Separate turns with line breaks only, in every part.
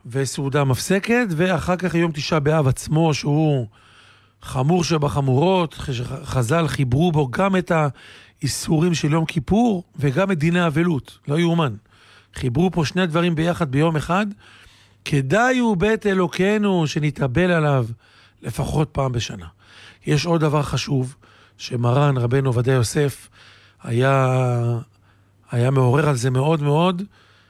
וסעודה מפסקת, ואחר כך יום תשעה באב עצמו, שהוא חמור שבחמורות, חז"ל חיברו בו גם את האיסורים של יום כיפור, וגם את דיני אבלות, לא יאומן. חיברו פה שני דברים ביחד ביום אחד, כדאי הוא בית אלוקינו שנתאבל עליו לפחות פעם בשנה. יש עוד דבר חשוב, שמרן רבנו עובדיה יוסף היה מעורר על זה מאוד מאוד,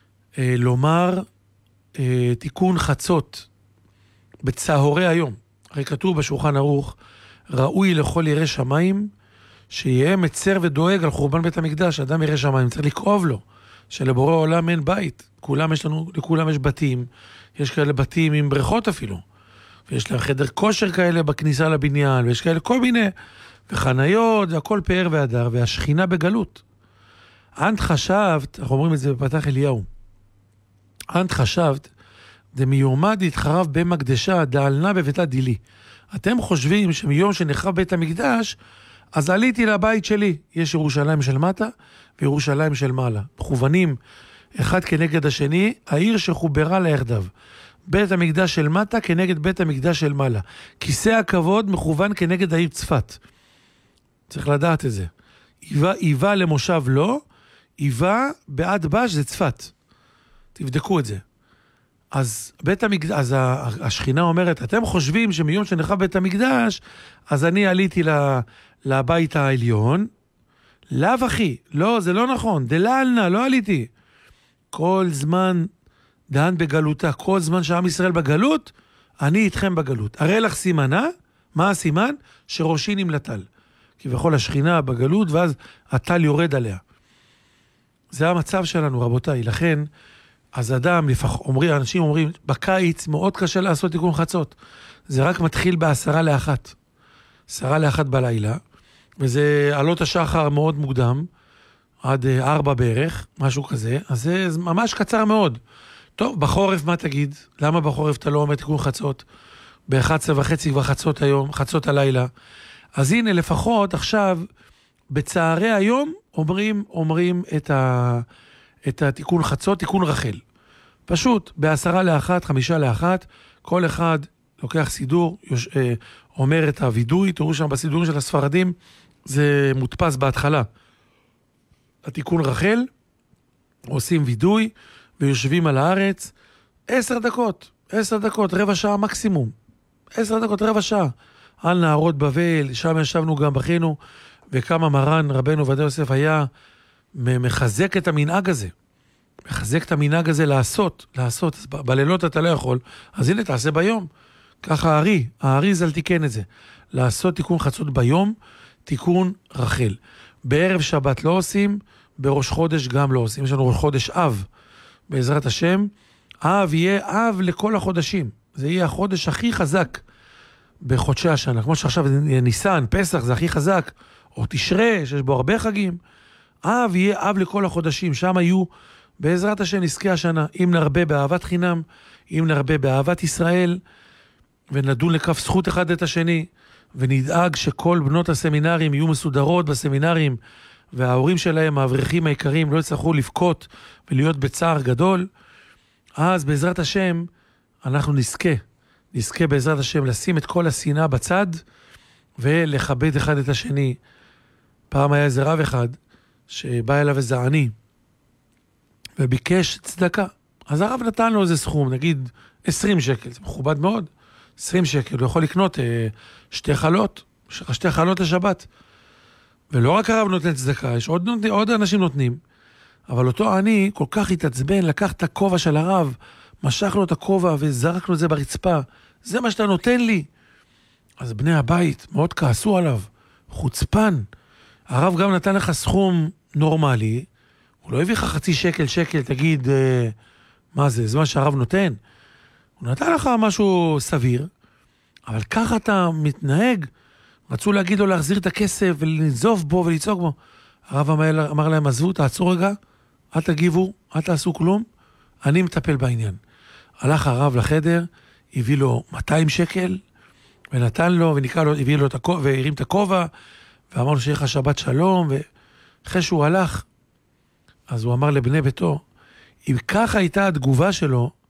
לומר תיקון חצות בצהרי היום. הרי כתוב בשולחן ערוך, ראוי לכל ירא שמיים, שיהיה מצר ודואג על חורבן בית המקדש. אדם ירא שמיים, צריך לקרוב לו, שלבורא העולם אין בית. לכולם יש בתים, יש כאלה בתים עם בריכות אפילו, ויש להם חדר כושר כאלה בכניסה לבניין, ויש כאלה כל מיני, וחניות, והכל פאר והדר, והשכינה בגלות. אנט חשבת, אנחנו אומרים את זה בפתח אליהו, אנט חשבת, דמיומד התחרב במקדשה, דעלנה בביתה דילי. אתם חושבים שמיום שנחרב בית המקדש, אז עליתי לבית שלי. יש ירושלים של מטה, וירושלים של מעלה. מכוונים אחד כנגד השני, העיר שחוברה ליחדיו. בית המקדש של מטה כנגד בית המקדש של מעלה. כיסא הכבוד מכוון כנגד העיר צפת. צריך לדעת את זה. איבה למושב לא, איבה בעד בש זה צפת. תבדקו את זה. אז השכינה אומרת, אתם חושבים שמיום שנחרב בית המקדש, אז אני עליתי לבית העליון, לאו אחי, לא, זה לא נכון, דלעלנה, לא עליתי. כל זמן דהן בגלותה, כל זמן שעם ישראל בגלות, אני איתכם בגלות. הרי לך סימנה, מה הסימן? שראשי נמלטל. כי בכל השכינה בגלות, ואז הטל יורד עליה. זה המצב שלנו, רבותיי. לכן, אז אנשים אומרים, בקיץ מאוד קשה לעשות תיקון חצות. זה רק מתחיל ב10:50. 10:50 בלילה, וזה עלות השחר מאוד מוקדם, עד 4 בערך, משהו כזה, אז זה ממש קצר מאוד. טוב, בחורף מה תגיד? למה בחורף אתה לא אומר תיקון חצות? ב11:30 כבר חצות היום, חצות הלילה. אז הנה לפחות עכשיו, בצהרי היום, אומרים את התיקון חצות, תיקון רחל. פשוט, ב10:50, 5:50, כל אחד לוקח סידור, אומר את הוידוי, תראו שם בסידורים של הספרדים, זה מודפס בהתחלה. התיקון רחל, עושים וידוי, ויושבים על הארץ, 10 דקות, רבע שעה מקסימום. 10 דקות, רבע שעה. על נהרות בבל, שם ישבנו גם בכינו, וכמה מרן רבנו עובדיה יוסף היה מחזק את המנהג הזה. מחזק את המנהג הזה לעשות. בלילות אתה לא יכול, אז הנה תעשה ביום. ככה הארי זל תיקן את זה. לעשות תיקון חצות ביום, תיקון רחל. בערב שבת לא עושים, בראש חודש גם לא עושים. יש לנו ראש חודש אב, בעזרת השם. אב יהיה אב לכל החודשים. זה יהיה החודש הכי חזק בחודשי השנה. כמו שעכשיו ניסן, פסח זה הכי חזק, או תשרה, שיש בו הרבה חגים. אב יהיה אב לכל החודשים. שם היו בעזרת השם נזכי השנה. אם נרבה באהבת חינם, אם נרבה באהבת ישראל, ונדון לכף זכות אחד את השני, ונדאג שכל בנות הסמינרים יהיו מסודרות בסמינרים, וההורים שלהם, האברכים העיקריים, לא יצטרכו לבכות ולהיות בצער גדול, אז בעזרת השם אנחנו נזכה בעזרת השם לשים את כל השנאה בצד, ולכבד אחד את השני. פעם היה איזה רב אחד, שבא אליו איזה עני, וביקש צדקה. אז הרב נתן לו איזה סכום, נגיד 20 שקל, זה מכובד מאוד. 20 שקל, הוא יכול לקנות 2 חלות לשבת. ולא רק הרב נותן צדקה, יש עוד אנשים נותנים. אבל אותו עני כל כך התעצבן, לקח את הכובע של הרב, משך לו את הכובע וזרק לו את זה ברצפה. זה מה שאתה נותן לי. אז בני הבית מאוד כעסו עליו. חוצפן. הרב גם נתן לך סכום נורמלי, הוא לא הביא לך חצי שקל, תגיד, מה זה? זה מה שהרב נותן. הוא נתן לך משהו סביר, אבל ככה אתה מתנהג. רצו להגיד לו להחזיר את הכסף ולנזוף בו ולצעוק בו. הרב אמר להם, עזבו, תעצרו רגע, אל תגיבו, אל תעשו כלום, אני מטפל בעניין. הלך הרב לחדר, הביא לו 200 שקל, ונתן לו, ונקרא לו, הביא לו והרים את הכובע, ואמר לו שיהיה לך שבת שלום, ואחרי שהוא הלך, אז הוא אמר לבני ביתו, אם ככה הייתה התגובה שלו,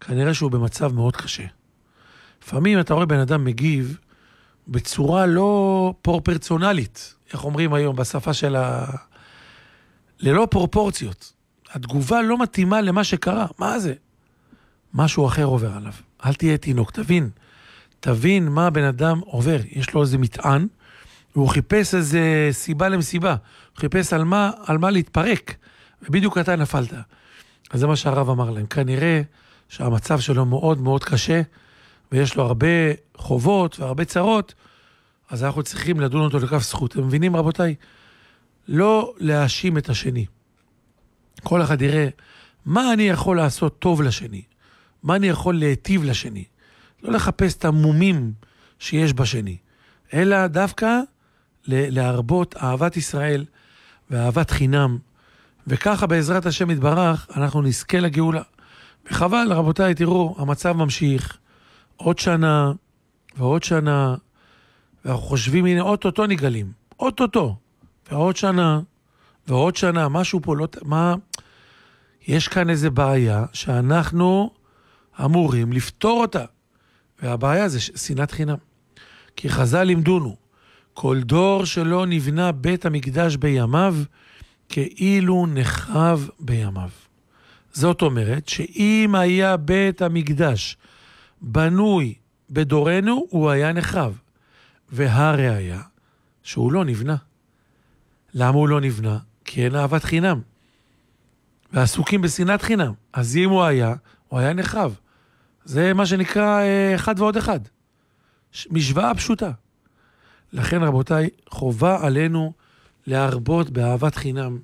כנראה שהוא במצב מאוד קשה. לפעמים אתה רואה בן אדם מגיב בצורה לא פרופורציונלית, איך אומרים היום בשפה של ללא פרופורציות. התגובה לא מתאימה למה שקרה. מה זה? משהו אחר עובר עליו. אל תהיה תינוק, תבין מה הבן אדם עובר. יש לו איזה מטען, והוא חיפש איזה סיבה למסיבה. הוא חיפש על מה להתפרק, ובדיוק אתה נפלת. אז זה מה שהרב אמר להם. כנראה שהמצב שלו מאוד מאוד קשה, ויש לו הרבה חובות והרבה צרות, אז אנחנו צריכים לדון אותו לכף זכות. אתם מבינים, רבותיי? לא להאשים את השני. כל אחד יראה מה אני יכול לעשות טוב לשני, מה אני יכול להיטיב לשני. לא לחפש את המומים שיש בשני, אלא דווקא להרבות אהבת ישראל ואהבת חינם, וככה בעזרת השם יתברך אנחנו נזכה לגאולה. וחבל, רבותיי, תראו, המצב ממשיך עוד שנה ועוד שנה, ואנחנו חושבים, הנה, אוטוטו נגלים, אוטוטו, ועוד שנה ועוד שנה, משהו פה לא... יש כאן איזה בעיה שאנחנו אמורים לפתור אותה, והבעיה זה שנאת חינם. כי חז"ל לימדונו, כל דור שלא נבנה בית המקדש בימיו, כאילו נחרב בימיו. זאת אומרת שאם היה בית המקדש בנוי בדורנו, הוא היה נחרב. והראיה שהוא לא נבנה. למה הוא לא נבנה? כי אין אהבת חינם. ועסוקים בשנאת חינם. אז אם הוא היה נחרב. זה מה שנקרא אחד ועוד אחד. משוואה פשוטה. לכן רבותיי, חובה עלינו להרבות באהבת חינם,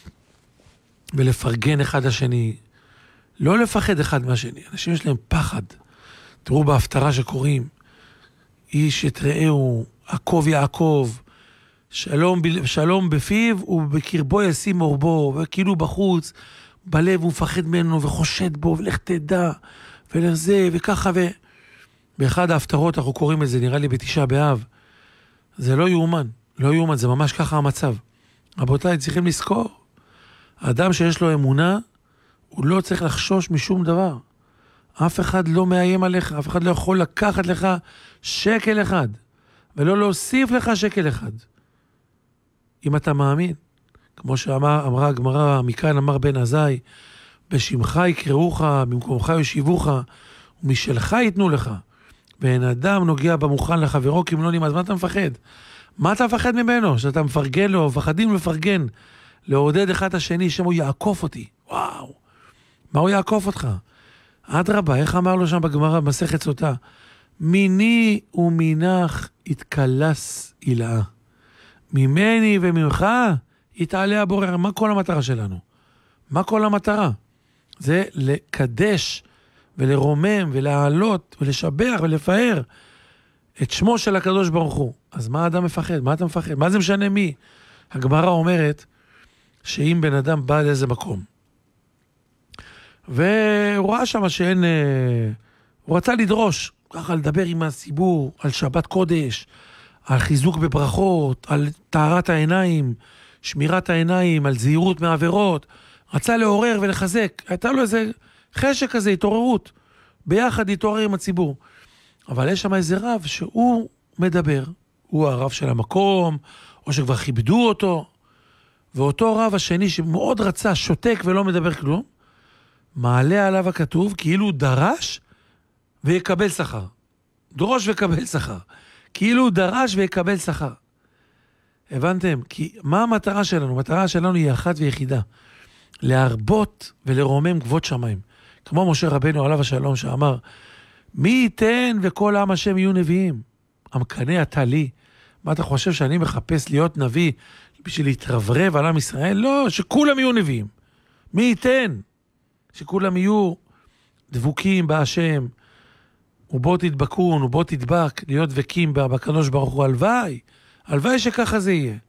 ולפרגן אחד השני, לא לפחד אחד מהשני. אנשים יש להם פחד. תראו בהפטרה שקוראים, איש את רעהו, עקב יעקב, שלום בפיו ובקרבו ישים אורבו, וכאילו בחוץ, בלב הוא מפחד ממנו וחושד בו, ולך תדע, ולזה, וככה, באחד ההפטרות אנחנו קוראים את זה, נראה לי בתשעה באב, זה לא יאומן, לא יאומן, זה ממש ככה המצב. רבותיי, צריכים לזכור, האדם שיש לו אמונה, הוא לא צריך לחשוש משום דבר. אף אחד לא מאיים עליך, אף אחד לא יכול לקחת לך שקל אחד, ולא להוסיף לך שקל אחד. אם אתה מאמין, כמו שאמרה הגמרא, מכאן אמר בן עזאי, בשמך יקראוך, במקומך ישיבוך, ומשלך ייתנו לך. ואין אדם נוגע במוכן לחברו, כי אם לא נמאס, מה אתה מפחד? מה אתה מפחד ממנו? שאתה מפרגן לו, מפחדים לפרגן, לעודד אחד השני, שמו יעקוף אותי. וואו, מה הוא יעקוף אותך? אדרבה, איך אמר לו שם בגמרא, במסכת סוטה? מיני ומינך יתקלס הילאה. ממני וממך יתעלה הבורר. מה כל המטרה שלנו? מה כל המטרה? זה לקדש ולרומם ולהעלות ולשבח ולפאר את שמו של הקדוש ברוך הוא. אז מה האדם מפחד? מה אתה מפחד? מה זה משנה מי? הגמרא אומרת שאם בן אדם בא לאיזה מקום, והוא ראה שם שאין, הוא רצה לדרוש, ככה לדבר עם הציבור על שבת קודש, על חיזוק בברכות, על טהרת העיניים, שמירת העיניים, על זהירות מעבירות, רצה לעורר ולחזק, הייתה לו איזה חשק כזה, התעוררות, ביחד התעורר עם הציבור. אבל יש שם איזה רב שהוא מדבר, הוא הרב של המקום, או שכבר כיבדו אותו, ואותו רב השני שמאוד רצה, שותק ולא מדבר כלום, מעלה עליו הכתוב כאילו דרש ויקבל שכר. דרוש וקבל שכר. כאילו דרש ויקבל שכר. הבנתם? כי מה המטרה שלנו? המטרה שלנו היא אחת ויחידה. להרבות ולרומם גבות שמיים. כמו משה רבנו עליו השלום שאמר, מי ייתן וכל עם השם יהיו נביאים? המקנה אתה לי. מה אתה חושב שאני מחפש להיות נביא בשביל להתרברב על עם ישראל? לא, שכולם יהיו נביאים. מי ייתן? שכולם יהיו דבוקים בהשם, ובו תדבקון, ובו תדבק, להיות דבקים בקדוש ברוך הוא. הלוואי, הלוואי שככה זה יהיה.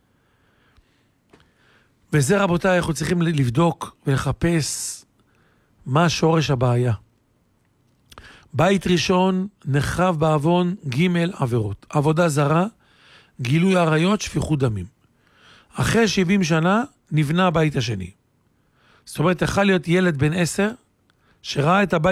וזה רבותיי, אנחנו צריכים לבדוק ולחפש מה שורש הבעיה. בית ראשון נחרב בעוון ג' עבירות. עבודה זרה, גילוי עריות, שפיכות דמים. אחרי 70 שנה נבנה הבית השני. זאת אומרת, יכול להיות ילד בן 10 שראה את הבית